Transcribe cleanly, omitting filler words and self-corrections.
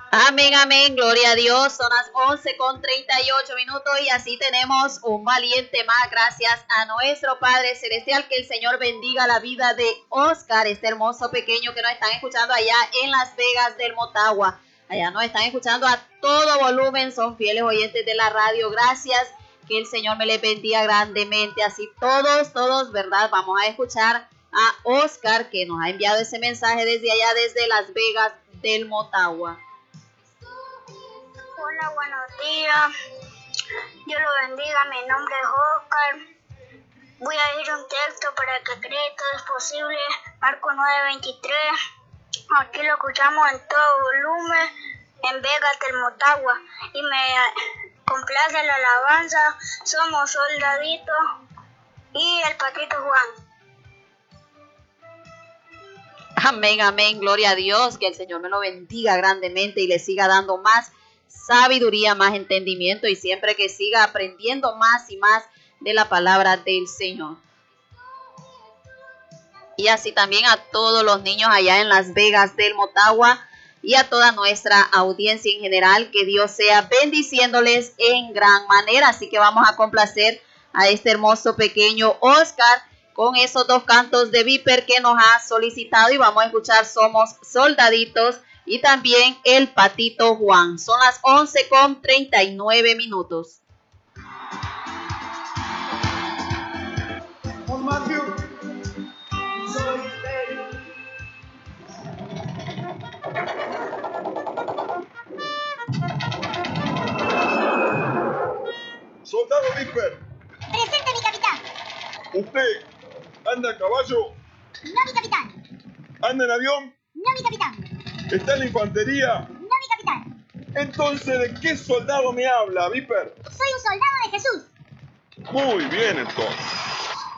Amén, amén, gloria a Dios. Son las 11:38 y así tenemos un valiente más. Gracias a nuestro Padre Celestial. Que el Señor bendiga la vida de Oscar, este hermoso pequeño que nos están escuchando allá en Las Vegas del Motagua. Allá nos están escuchando a todo volumen, son fieles oyentes de la radio. Gracias, que el Señor me les bendiga grandemente. Así todos, ¿verdad? Vamos a escuchar a Oscar, que nos ha enviado ese mensaje desde allá, desde Las Vegas del Motagua. Hola, buenos días. Dios lo bendiga. Mi nombre es Oscar. Voy a leer un texto para que cree que todo es posible. Marcos 9:23. Aquí lo escuchamos en todo volumen en Vegas del Motagua. Y me complace la alabanza. Somos Soldaditos y el Patito Juan. Amén, amén, gloria a Dios. Que el Señor me lo bendiga grandemente y le siga dando más sabiduría, más entendimiento y siempre que siga aprendiendo más y más de la palabra del Señor. Y así también a todos los niños allá en Las Vegas del Motagua y a toda nuestra audiencia en general, que Dios sea bendiciéndoles en gran manera. Así que vamos a complacer a este hermoso pequeño Oscar con esos dos cantos de Viper que nos ha solicitado, y vamos a escuchar Somos Soldaditos y también el Patito Juan. Son las 11:39. Soldado Viper. Presente, mi capitán. ¿Usted anda a caballo? No, mi capitán. ¿Anda en avión? No, mi capitán. ¿Está en la infantería? No, mi capitán. Entonces, ¿de qué soldado me habla, Viper? Soy un soldado de Jesús. Muy bien, entonces.